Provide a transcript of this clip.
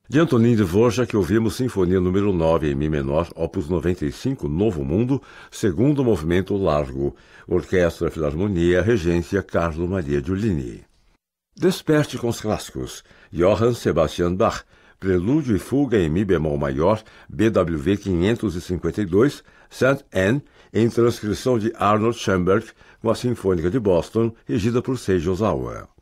De Antonin Dvorak, ouvimos Sinfonia número 9 em Mi menor, opus 95, Novo Mundo, segundo movimento largo, Orquestra Filarmonia, regência Carlo Maria Giulini. Desperte com os clássicos, Johann Sebastian Bach, Prelúdio e Fuga em Mi bemol maior, BWV 552, St. Anne, em transcrição de Arnold Schoenberg, com a Sinfônica de Boston, regida por Seiji Ozawa.